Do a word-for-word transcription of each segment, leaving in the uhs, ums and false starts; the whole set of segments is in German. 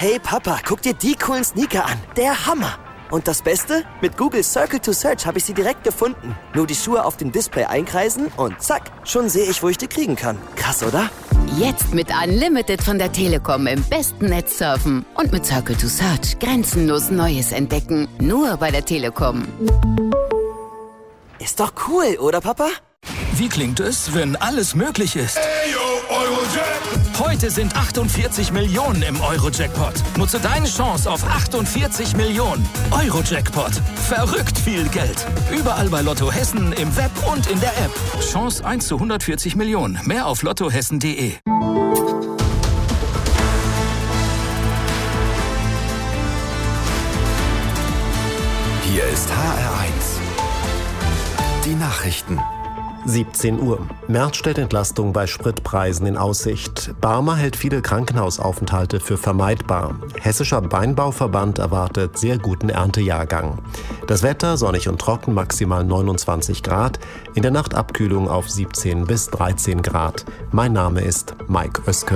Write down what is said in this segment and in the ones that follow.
Hey Papa, guck dir die coolen Sneaker an. Der Hammer. Und das Beste? Mit Google Circle to Search habe ich sie direkt gefunden. Nur die Schuhe auf dem Display einkreisen und zack, schon sehe ich, wo ich die kriegen kann. Krass, oder? Jetzt mit Unlimited von der Telekom im besten Netz surfen. Und mit Circle to Search grenzenlos Neues entdecken. Nur bei der Telekom. Ist doch cool, oder Papa? Wie klingt es, wenn alles möglich ist? Ayo, Eurojackpot. Heute sind achtundvierzig Millionen im Euro-Jackpot. Nutze deine Chance auf achtundvierzig Millionen. Euro-Jackpot. Verrückt viel Geld. Überall bei Lotto Hessen, im Web und in der App. Chance eins zu hundertvierzig Millionen. Mehr auf lottohessen punkt de. Hier ist H R eins. Die Nachrichten. siebzehn Uhr. Merz stellt Entlastung bei Spritpreisen in Aussicht. Barmer hält viele Krankenhausaufenthalte für vermeidbar. Hessischer Weinbauverband erwartet sehr guten Erntejahrgang. Das Wetter sonnig und trocken, maximal neunundzwanzig Grad. In der Nacht Abkühlung auf siebzehn bis dreizehn Grad. Mein Name ist Mike Oeske.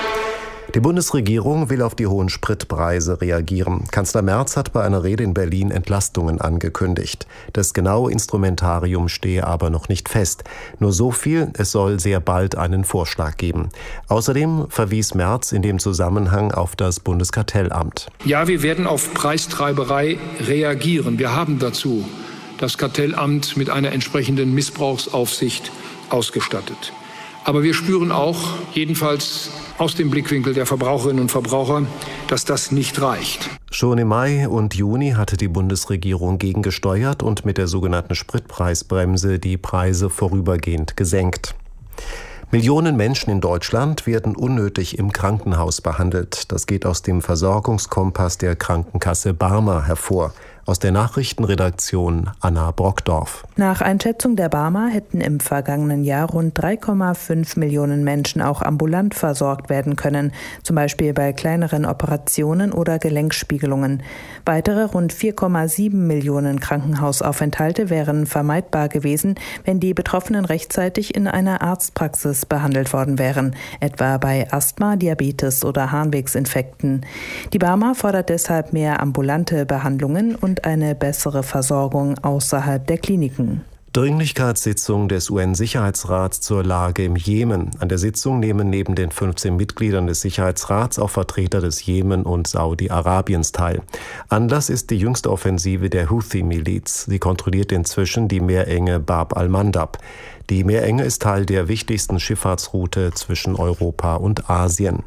Die Bundesregierung will auf die hohen Spritpreise reagieren. Kanzler Merz hat bei einer Rede in Berlin Entlastungen angekündigt. Das genaue Instrumentarium stehe aber noch nicht fest. Nur so viel, es soll sehr bald einen Vorschlag geben. Außerdem verwies Merz in dem Zusammenhang auf das Bundeskartellamt. Ja, wir werden auf Preistreiberei reagieren. Wir haben dazu das Kartellamt mit einer entsprechenden Missbrauchsaufsicht ausgestattet. Aber wir spüren auch, jedenfalls aus dem Blickwinkel der Verbraucherinnen und Verbraucher, dass das nicht reicht. Schon im Mai und Juni hatte die Bundesregierung gegengesteuert und mit der sogenannten Spritpreisbremse die Preise vorübergehend gesenkt. Millionen Menschen in Deutschland werden unnötig im Krankenhaus behandelt. Das geht aus dem Versorgungskompass der Krankenkasse Barmer hervor. Aus der Nachrichtenredaktion Anna Brockdorf. Nach Einschätzung der Barmer hätten im vergangenen Jahr rund drei Komma fünf Millionen Menschen auch ambulant versorgt werden können, zum Beispiel bei kleineren Operationen oder Gelenkspiegelungen. Weitere rund vier Komma sieben Millionen Krankenhausaufenthalte wären vermeidbar gewesen, wenn die Betroffenen rechtzeitig in einer Arztpraxis behandelt worden wären, etwa bei Asthma, Diabetes oder Harnwegsinfekten. Die Barmer fordert deshalb mehr ambulante Behandlungen und eine bessere Versorgung außerhalb der Kliniken. Dringlichkeitssitzung des U N-Sicherheitsrats zur Lage im Jemen. An der Sitzung nehmen neben den fünfzehn Mitgliedern des Sicherheitsrats auch Vertreter des Jemen und Saudi-Arabiens teil. Anlass ist die jüngste Offensive der Houthi-Miliz. Sie kontrolliert inzwischen die Meerenge Bab al-Mandab. Die Meerenge ist Teil der wichtigsten Schifffahrtsroute zwischen Europa und Asien.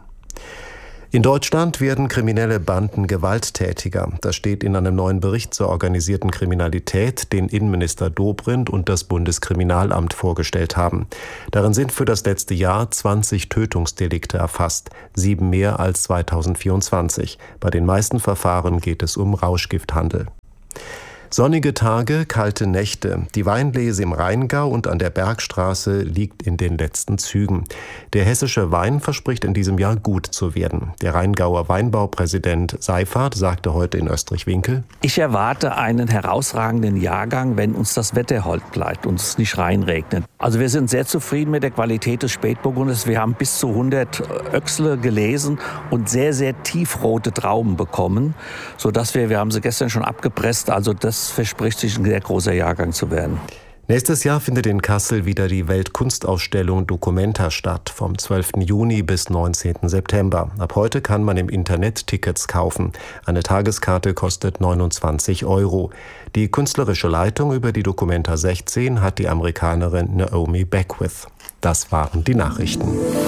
In Deutschland werden kriminelle Banden gewalttätiger. Das steht in einem neuen Bericht zur organisierten Kriminalität, den Innenminister Dobrindt und das Bundeskriminalamt vorgestellt haben. Darin sind für das letzte Jahr zwanzig Tötungsdelikte erfasst, sieben mehr als zweitausendvierundzwanzig. Bei den meisten Verfahren geht es um Rauschgifthandel. Sonnige Tage, kalte Nächte. Die Weinlese im Rheingau und an der Bergstraße liegt in den letzten Zügen. Der hessische Wein verspricht in diesem Jahr gut zu werden. Der Rheingauer Weinbaupräsident Seifert sagte heute in Österreich-Winkel: Ich erwarte einen herausragenden Jahrgang, wenn uns das Wetter hold bleibt und es nicht reinregnet. Also wir sind sehr zufrieden mit der Qualität des Spätburgunders. Wir haben bis zu hundert Öchsle gelesen und sehr, sehr tiefrote Trauben bekommen, sodass wir, wir haben sie gestern schon abgepresst, also das verspricht sich ein sehr großer Jahrgang zu werden. Nächstes Jahr findet in Kassel wieder die Weltkunstausstellung Documenta statt, vom zwölften Juni bis neunzehnten September. Ab heute kann man im Internet Tickets kaufen. Eine Tageskarte kostet neunundzwanzig Euro. Die künstlerische Leitung über die Documenta sechzehn hat die Amerikanerin Naomi Beckwith. Das waren die Nachrichten.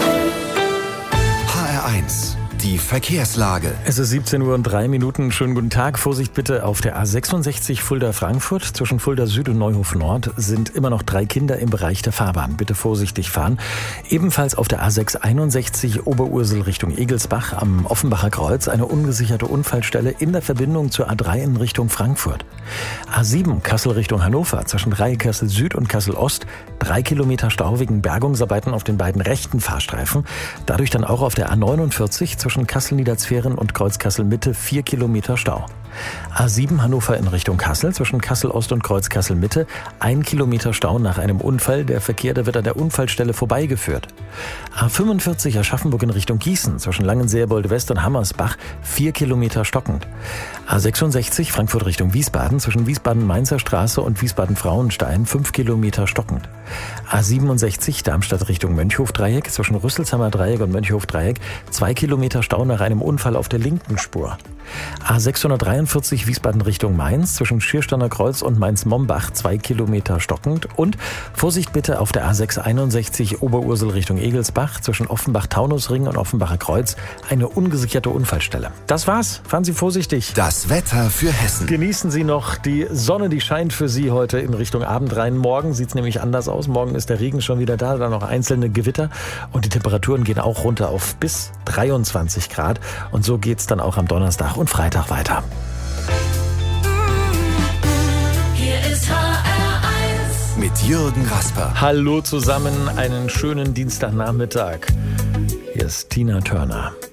H R eins. Die Verkehrslage. Es ist siebzehn Uhr und drei Minuten. Schönen guten Tag. Vorsicht bitte auf der A sechsundsechzig Fulda-Frankfurt. Zwischen Fulda Süd und Neuhof Nord sind immer noch drei Kinder im Bereich der Fahrbahn. Bitte vorsichtig fahren. Ebenfalls auf der A sechshunderteinundsechzig Oberursel Richtung Egelsbach am Offenbacher Kreuz eine ungesicherte Unfallstelle in der Verbindung zur A drei in Richtung Frankfurt. A sieben Kassel Richtung Hannover zwischen Dreieckhassel Süd und Kassel Ost. Drei Kilometer Stau wegen Bergungsarbeiten auf den beiden rechten Fahrstreifen. Dadurch dann auch auf der A neunundvierzig zwischen Kassel-Niederzweren und Kreuz Kassel Mitte vier Kilometer Stau. A sieben Hannover in Richtung Kassel, zwischen Kassel Ost und Kreuz Kassel Mitte. Ein Kilometer Stau nach einem Unfall. Der Verkehr, der wird an der Unfallstelle vorbeigeführt. A fünfundvierzig Aschaffenburg in Richtung Gießen, zwischen Langenseerbolde West und Hammersbach. Vier Kilometer stockend. A sechsundsechzig Frankfurt Richtung Wiesbaden, zwischen Wiesbaden-Mainzer Straße und Wiesbaden-Frauenstein. Fünf Kilometer stockend. A siebenundsechzig Darmstadt Richtung Mönchhof-Dreieck, zwischen Rüsselsheimer Dreieck und Mönchhof-Dreieck. Zwei Kilometer Stau nach einem Unfall auf der linken Spur. A sechshundertdreiundvierzig Wiesbaden Richtung Mainz, zwischen Schiersteiner Kreuz und Mainz-Mombach, zwei Kilometer stockend. Und Vorsicht bitte auf der A sechshunderteinundsechzig Oberursel Richtung Egelsbach, zwischen Offenbach-Taunusring und Offenbacher Kreuz, eine ungesicherte Unfallstelle. Das war's. Fahren Sie vorsichtig. Das Wetter für Hessen. Genießen Sie noch die Sonne, die scheint für Sie heute in Richtung Abend rein. Morgen sieht's nämlich anders aus. Morgen ist der Regen schon wieder da, dann noch einzelne Gewitter. Und die Temperaturen gehen auch runter auf bis dreiundzwanzig Grad. Und so geht's dann auch am Donnerstag und Freitag weiter. Hier ist H R eins mit Jürgen Rasper. Hallo zusammen, einen schönen Dienstagnachmittag. Hier ist Tina Turner.